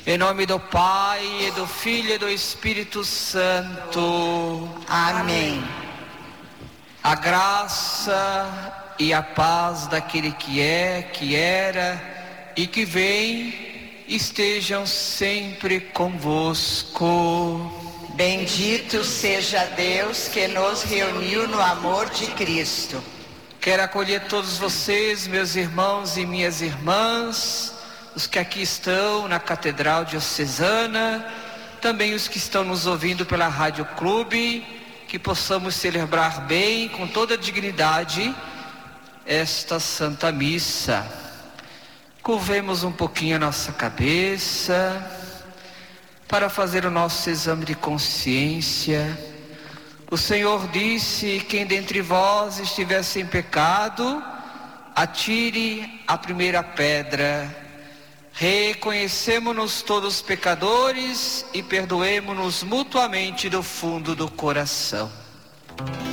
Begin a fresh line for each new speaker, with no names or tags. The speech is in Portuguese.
Em nome do Pai, e do Filho e do Espírito Santo.
Amém.
A graça e a paz daquele que é, que era e que vem, estejam sempre convosco.
Bendito seja Deus que nos reuniu no amor de Cristo.
Quero acolher todos vocês, meus irmãos e minhas irmãs, os que aqui estão na Catedral Diocesana, também os que estão nos ouvindo pela Rádio Clube, que possamos celebrar bem, com toda a dignidade, esta Santa Missa. Curvemos um pouquinho a nossa cabeça para fazer o nosso exame de consciência. O Senhor disse: quem dentre vós estiver sem pecado, atire a primeira pedra. Reconhecemo-nos todos pecadores e perdoemo-nos mutuamente do fundo do coração.